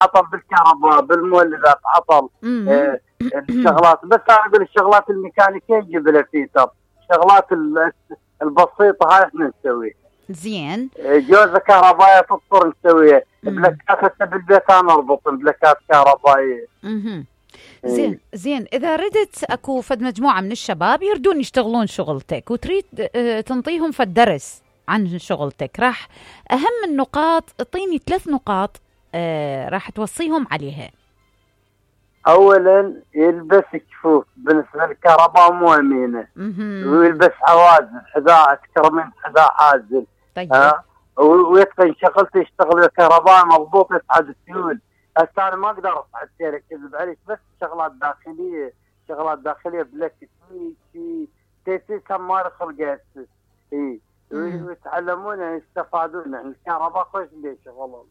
عطل بالكهرباء بالمولدات عطل الشغلات. بس انا اقول الشغلات الميكانيكيه نجيب لها فيتر، الشغلات البسيطه هاي احنا نسويها. زين. جوزة كهربائيه تضطر نسويها. بلاكات بالبيت انا اربط بلاكات كهربائيه. زين اذا ردت اكو فد مجموعه من الشباب يردون يشتغلون شغلتك وتريد تنطيهم فد درس عن شغلتك، راح اهم النقاط اعطيني 3 نقاط راح توصيهم عليها. اولا يلبس كفوف، بالنسبه للكهرباء مو امينه، ويلبس حوازن حذاء اكثر من حذاء حازل. طيب. ويتقن شغلته، يشتغل الكهرباء مضبوط، يصعد السيول. هسه انا ما اقدر اصعد سير اكذب عليك، بس شغلات داخليه بلك شي تيسير ما خلقت. اي ويتعلمون يستفادون يعني الكهرباء خوش ليش شغلهم.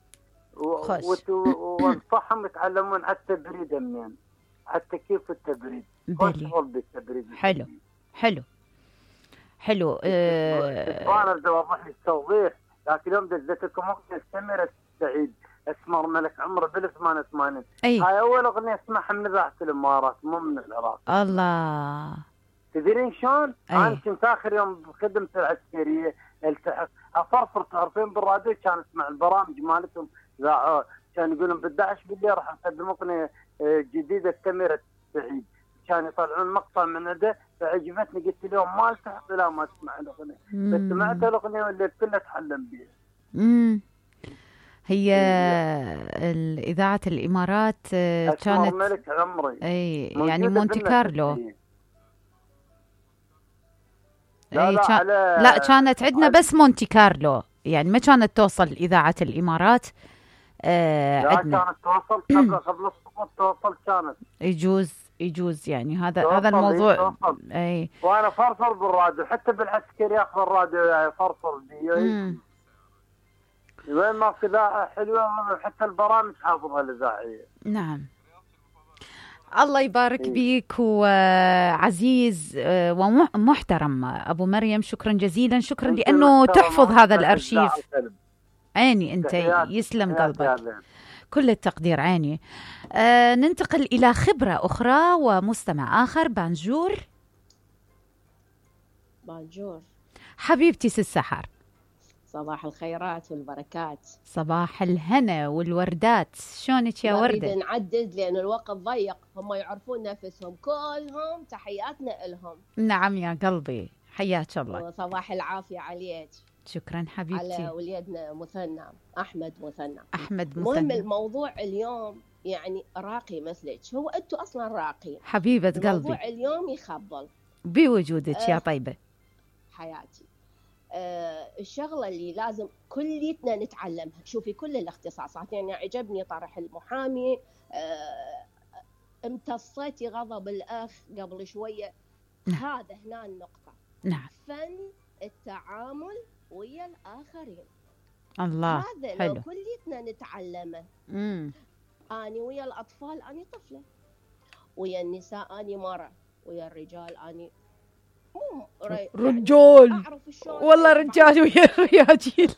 وانصحهم يتعلمون على التبريد منين، على التكييف والتبريد. شغل بالتبريد. حلو. انا بدي اوضح لك توضيح، لكن اليوم دزيت لكم اغنيه سميرة سعيد اسمر ملك عمره 88. هاي اول اغنيه اسمعها من اذاعه الامارات مو من العراق. الله. تدرين شلون؟ انا كنت اخر يوم بخدمتي العسكريه التحق افرفر، تعرفين بالراديو كان اسمع البرامج مالتهم ذاعوا، كان يقولون ب11 بالليل راح نقدم اغنيه جديده سميرة سعيد، كان يطلعون مقطع من عنده فعجبتني، قلت لهم ما التحق لا ما اسمع الاغنيه، بس سمعت الاغنيه والليل كله اتعلم بيها. هي إذاعة الإمارات كانت ملك عمري. يعني مونتي كارلو. لا كانت عندنا بس مونتي كارلو، يعني ما كانت توصل إذاعة الإمارات. لا كانت توصل قبل السقوط، توصل كانت. يجوز يعني هذا الموضوع. وانا فرفر بالراديو، حتى بالعسكري ياخذ الراديو يعني فرفر بي. وين ما في اذاعه حلوه، حتى البرامج حافظها الاذاعيه. نعم. الله يبارك بيك وعزيز ومحترم ابو مريم، شكرا جزيلا، شكرا لانه تحفظ هذا الارشيف. عيني انت، يسلم قلبك، كل التقدير عيني. ننتقل الى خبره اخرى ومستمع اخر. بانجور حبيبتي السحر، صباح الخيرات والبركات، صباح الهنا والوردات. شلونك يا وردة؟ نريد نعدد لأن الوقت ضيق، هم يعرفون نفسهم كلهم، تحياتنا لهم. نعم يا قلبي، حياك الله. وصباح العافية عليك. شكرا حبيبتي. على وليدنا مثنى أحمد مثنى. المهم الموضوع اليوم يعني راقي مثلك، هو أنتوا أصلا راقي حبيبة قلبي. الموضوع اليوم يخبل بوجودك يا طيبة حياتي. الشغلة اللي لازم كليتنا نتعلمها، شوفي كل الاختصاصات، يعني عجبني طرح المحامي، امتصيتي غضب الأخ قبل شوية. هذا هنا النقطة. فن التعامل ويا الآخرين. الله، هذا حلو. لو كليتنا نتعلمه. أنا ويا الأطفال أنا طفلة، ويا النساء أنا مرة، ويا الرجال أنا رجال، والله رجال ويا الرياجيل.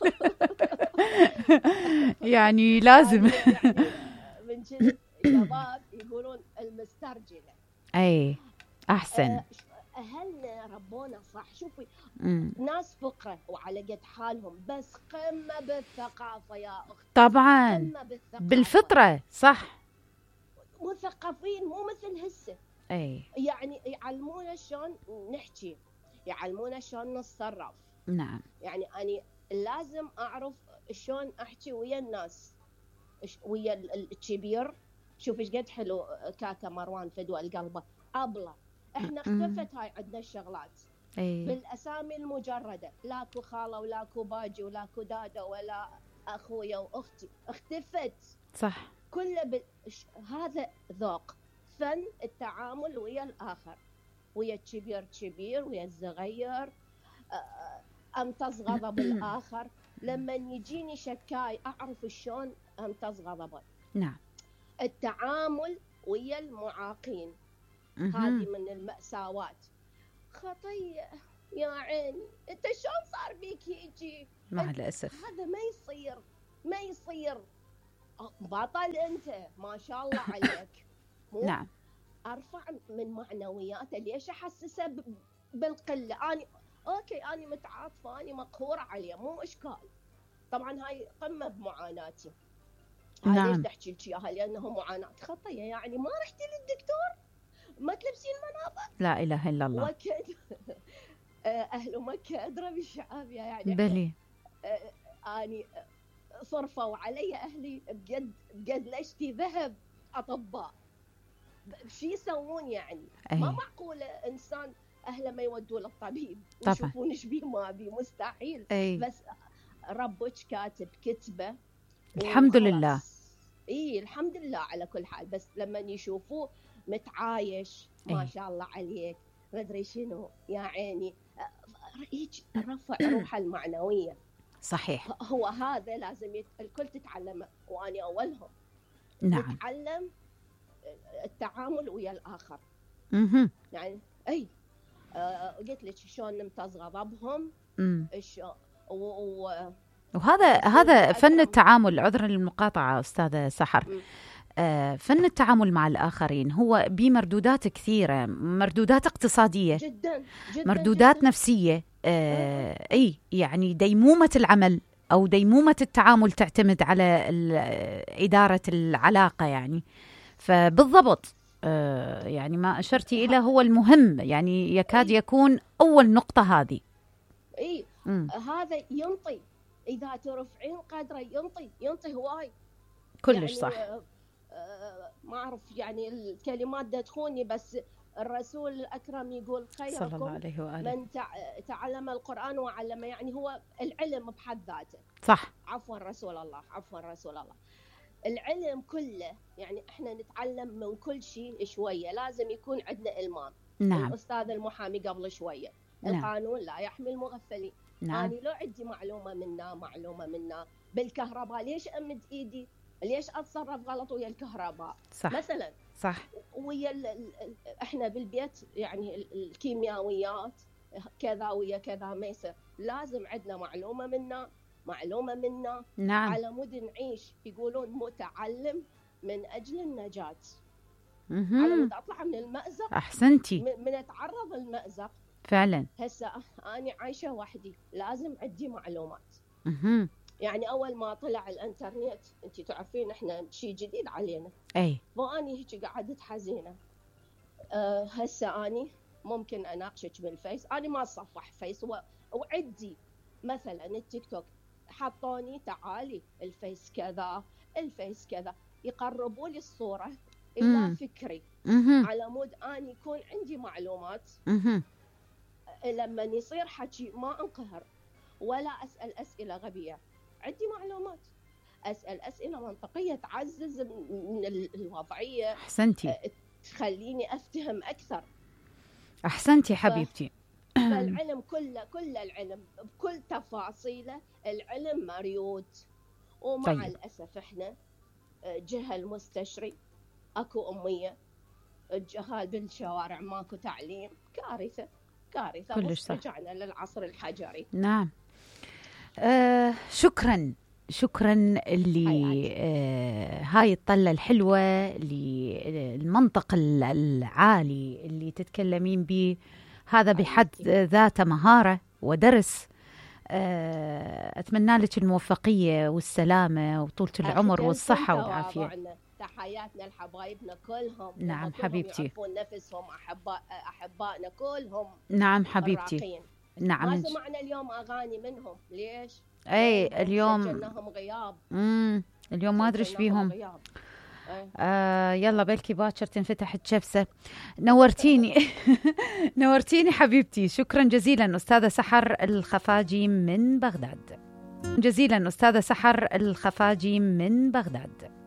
يعني لازم من كذا شباب يقولون المسترجلة. أحسن. أهلنا ربونا صح. شوفي ناس فقراء وعلى قد حالهم، بس قمة بالثقافة يا أختي. طبعا بالفطرة صح، مثقفين مو مثل هسه. يعني يعلمونا شلون نحكي، يعلمونا شلون نتصرف. نعم. يعني أنا لازم أعرف شلون أحكي ويا الناس، ويا الكبير. شوف إيش قد حلو كاكا مروان فدوى القلبة أبلة. إحنا اختفت هاي عندنا الشغلات بالأسامي المجردة، لاكو خالة ولاكو باجي ولاكو دادة ولا أخويا وأختي، اختفت صح. كله هذا ذوق. فن التعامل ويا الآخر، ويا الكبير كبير ويا الصغير، أمتص غضب الآخر. لما يجيني شكاي أعرف شلون أمتص غضبه. نعم. التعامل ويا المعاقين، هذه من المأساوات. خطية يا عيني، أنت شلون صار بيك هيجي؟ مع الأسف هذا ما يصير. بطل انت ما شاء الله عليك. نعم. ارفع من معنوياته، ليش احسسه بالقله؟ اني اوكي انا متعاطفه، اني مقهوره عليه، مو اشكال. طبعا هاي قمه بمعاناتي. نعم. ليش تحكي لك اياها؟ لانه معاناه خطيه. يعني ما رحتي للدكتور؟ ما تلبسين مناطق؟ لا اله الا الله. وكد اهل مكه ادرى بالشعابيه يعني. بلي. اني صرفوا علي اهلي بقد لشتي ذهب اطباء. شو يسوون يعني؟ أي. ما معقوله انسان اهله ما يودوا للطبيب طبعا. ويشوفون ايش بيه ما بيه، مستحيل. أي. بس ربك كاتب كتبه الحمد لله. اي الحمد لله على كل حال. بس لما يشوفوه متعايش ما شاء الله عليك، ما ادري شنو، يا عيني رفع روحه المعنويه. صحيح. هو هذا لازم الكل تتعلمه، واني اولهم. نعم. نتعلم التعامل ويا الاخر. يعني اي قلت لك شلون نمتص غضبهم. وهذا فن التعامل. عذرا للمقاطعة أستاذة سحر. فن التعامل مع الآخرين هو بمردودات كثيرة، مردودات اقتصادية جدا، مردودات جداً. نفسية. أي يعني ديمومة العمل أو ديمومة التعامل تعتمد على إدارة العلاقة يعني. فبالضبط يعني ما أشرتي إليه هو المهم، يعني يكاد يكون أول نقطة هذه. إيه هذا ينطي، إذا ترفعين قدره ينطي هواي كلش يعني. صح. ما أعرف يعني الكلمات دا تخوني، بس الرسول الأكرم يقول خيركم صلى الله عليه وآله من تعلم القرآن وعلمه. يعني هو العلم بحد ذاته. صح. عفوا رسول الله. العلم كله يعني احنا نتعلم من كل شيء شوية. لازم يكون عندنا إلمام. نعم. الأستاذ المحامي قبل شوية. نعم. القانون لا يحمي المغفلين. نعم. أنا لو عندي معلومة منا بالكهرباء، ليش أمد إيدي؟ ليش أتصرف غلط ويا الكهرباء؟ صح. مثلا. صح. ويا احنا بالبيت يعني الكيميائيات كذا ويا كذا ما يصير. لازم عندنا معلومة منا. نعم. على مود نعيش. يقولون متعلم من أجل النجاة. على مود أطلع من المأزق. أحسنتي. من أتعرض للمأزق فعلا. هسه أنا عايشة وحدي، لازم عندي معلومات. يعني أول ما طلع الإنترنت أنت تعرفين إحنا شيء جديد علينا. أي. وأني هيك قعدت حزينة. هسه أني ممكن أناقشك بالفيس. أنا ما أصفح فيس وعدي مثلا التيك توك حطوني تعالي الفيس كذا يقربوا لي الصورة إلى فكري على مود أن يكون عندي معلومات. لما يصير حكي ما أنقهر ولا أسأل أسئلة غبية. عندي معلومات، أسأل أسئلة منطقية تعزز من الوضعية. أحسنتي. تخليني أفتهم أكثر. أحسنتي حبيبتي. فالعلم كل العلم بكل تفاصيله العلم مريود. ومع طيب. الأسف إحنا جهل مستشري، أكو أمية، الجهال بالشوارع، ماكو تعليم. كارثة كلش صح. رجعنا للعصر الحجري. نعم. شكرا اللي هاي الطلة الحلوة للمنطق العالي اللي تتكلمين به. هذا بحد ذاته مهارة ودرس. أتمنى لك الموفقية والسلامة وطولة العمر والصحة والعافية. تحياتنا لحبايبنا كلهم. نعم حبيبتي. يعرفون نفسهم أحبائنا كلهم. نعم حبيبتي. الراقين. نعم. ما سمعنا اليوم أغاني منهم. ليش؟ أي اليوم سجلناهم غياب. اليوم ما أدري إيش بيهم. يلا بلكي باكر تنفتح الشبسة. نورتيني حبيبتي. شكرا جزيلا أستاذة سحر الخفاجي من بغداد.